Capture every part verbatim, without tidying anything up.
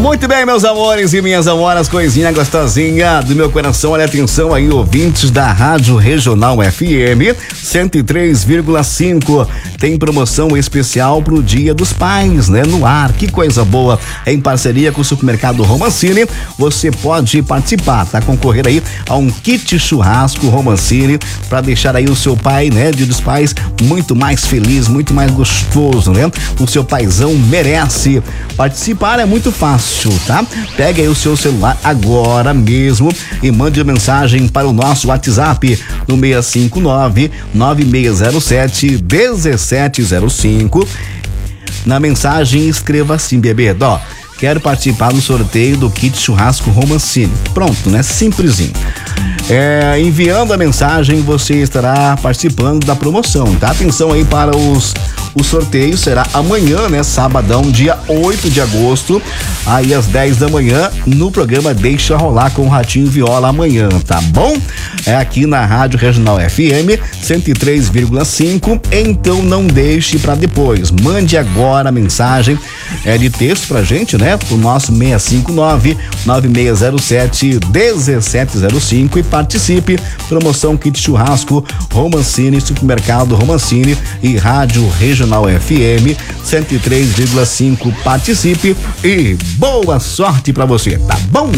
Muito bem, meus amores e minhas amoras, coisinha gostosinha do meu coração. Olha, atenção aí, ouvintes da Rádio Regional F M cento e três vírgula cinco. Tem promoção especial pro Dia dos Pais, né? No ar, que coisa boa. Em parceria com o supermercado Romancini, você pode participar, tá? Concorrer aí a um kit churrasco Romancini pra deixar aí o seu pai, né? Dia dos Pais muito mais feliz, muito mais gostoso, né? O seu paizão merece. Participar é muito fácil, tá? Pega aí o seu celular agora mesmo e mande uma mensagem para o nosso WhatsApp no seis cinco nove, nove seis zero sete, um sete zero cinco. Na mensagem escreva assim, bebê, ó, quero participar do sorteio do kit churrasco Romancini. Pronto, né? Simplesinho. É, enviando a mensagem, você estará participando da promoção, tá? Atenção aí para os O sorteio será amanhã, né? Sabadão, dia oito de agosto, aí às dez da manhã, no programa Deixa Rolar com o Ratinho Viola amanhã, tá bom? É aqui na Rádio Regional F M cento e três vírgula cinco. Então não deixe para depois. Mande agora a mensagem é, de texto pra gente, né? Pro nosso seis cinco nove, nove seis zero sete, um sete zero cinco e participe. Promoção kit churrasco Romancini, supermercado Romancini e Rádio Regional F M cento e três vírgula cinco. Participe e boa sorte pra você, tá bom?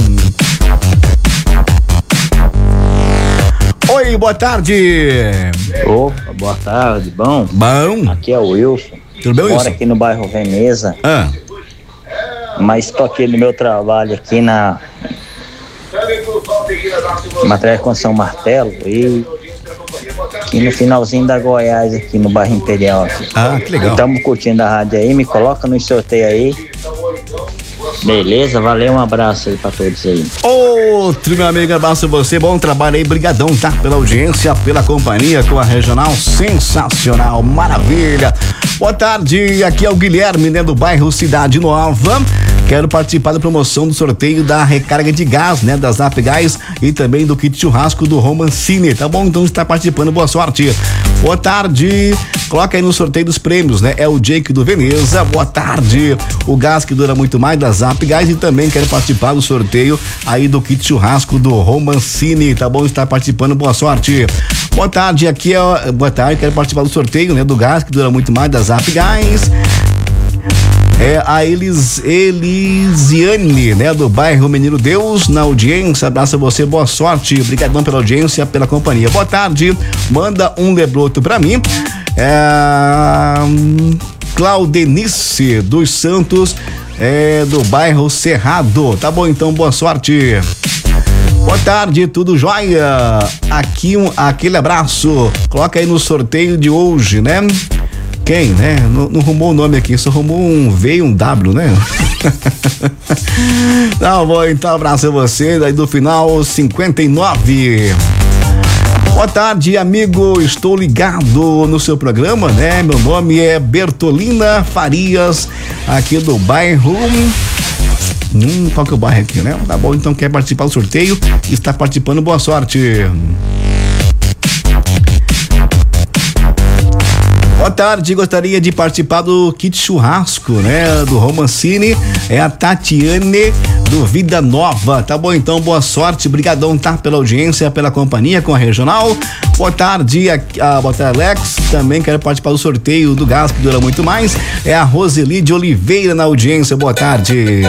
Oi, boa tarde. Opa, boa tarde, bom? Bom. Aqui é o Wilson. Tudo bem, Wilson? Moro aqui no bairro Veneza. Ah. Mas tô aqui no meu trabalho aqui na Matéria de Construção Martelo e aqui no finalzinho da Goiás, aqui no bairro Imperial. Aqui. Ah, que legal. Estamos curtindo a rádio aí, me coloca no sorteio aí. Beleza, valeu, um abraço aí pra todos aí. Outro, meu amigo, abraço a você, bom trabalho aí, brigadão, tá? Pela audiência, pela companhia com a Regional, sensacional, maravilha. Boa tarde, aqui é o Guilherme, né, do bairro Cidade Nova. Quero participar da promoção do sorteio da recarga de gás, né? Da Zap Gás e também do kit churrasco do Romancini, tá bom? Então está participando, boa sorte. Boa tarde, coloca aí no sorteio dos prêmios, né? É o Jake do Veneza, boa tarde. O gás que dura muito mais da Zap Gás e também quero participar do sorteio aí do kit churrasco do Romancini, tá bom? Está participando, boa sorte. Boa tarde, aqui é, boa tarde, quero participar do sorteio, né? Do gás que dura muito mais da Zap Gás. É a Elis, Elisiane, né? Do bairro Menino Deus, na audiência, abraço a você, boa sorte, obrigadão pela audiência, pela companhia. Boa tarde, manda um lebroto pra mim. É, Claudenice dos Santos, é, do bairro Cerrado, tá bom então, boa sorte. Boa tarde, tudo jóia? Aqui um, aquele abraço, coloca aí no sorteio de hoje, né? Quem, né? Não, não arrumou o nome aqui, só arrumou um V e um W, né? Tá bom, então abraço a você, daí do final cinquenta e nove. Boa tarde, amigo, estou ligado no seu programa, né? Meu nome é Bertolina Farias, aqui do bairro... Hum, qual que é o bairro aqui, né? Tá bom, então quer participar do sorteio? Está participando, boa sorte. Boa tarde, gostaria de participar do kit churrasco, né? Do Romancini, é a Tatiane do Vida Nova, tá bom então, boa sorte, brigadão, tá? Pela audiência, pela companhia com a Regional. Boa tarde, a, a, boa tarde, Alex, também quero participar do sorteio do gás que dura muito mais, é a Roseli de Oliveira na audiência, boa tarde.